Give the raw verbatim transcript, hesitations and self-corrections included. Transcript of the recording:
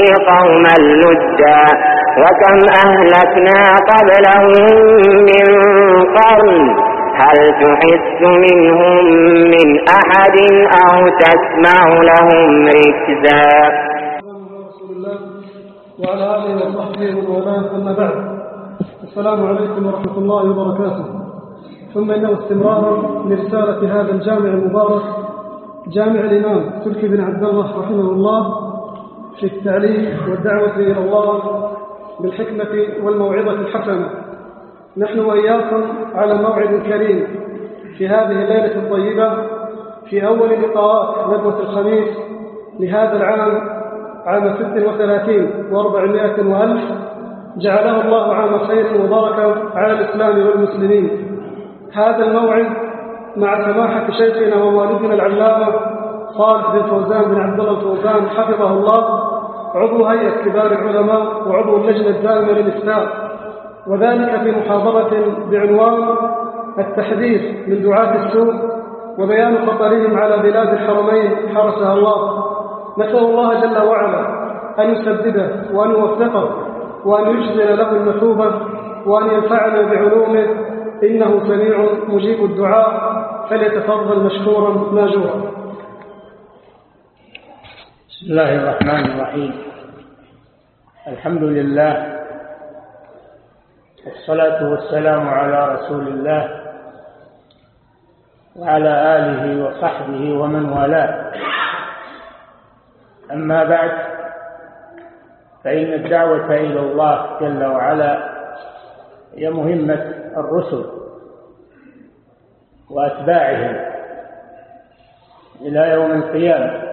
قوما لدا وكم أهلكنا قبلهم من قرن هل تحس منهم من أحد أو تسمع لهم ركزا. وعلى آله وصحبه ومن أما بعد، السلام عليكم ورحمة الله وبركاته. ثم إنه استمرار لرسالة هذا الجامع المبارك، جامع الإمام تركي بن عبد الله رحمه الله، في التعليم والدعوة إلى الله بالحكمة والموعظة الحسنة. نحن وإياكم على موعد كريم في هذه الليلة الطيبة، في أول لقاءات ندوة الخميس لهذا العام، عام ست وثلاثين وأربعمائة وألف، جعله الله عام خير وبركة على الإسلام والمسلمين. هذا الموعد مع سماحة شيخنا ووالدنا العلامة صالح بن فوزان بن عبد الله الفوزان حفظه الله، عضو هيئة كبار العلماء وعضو اللجنة الدائمة للإفتاء، وذلك في محاضرة بعنوان التحذير من دعاة السوء وبيان خطرهم على بلاد الحرمين حرسها الله. نسأل الله جل وعلا أن يسدده وأن يوفقه وأن يجزل له المثوبة وأن ينفعنا بعلومه، إنه سميع مجيب الدعاء، فليتفضل مشكورا ماجورا. بسم الله الرحمن الرحيم. الحمد لله والصلاة والسلام على رسول الله وعلى آله وصحبه ومن والاه. أما بعد، فإن الدعوة إلى الله جل وعلا هي مهمة الرسل وأتباعهم إلى يوم القيامة،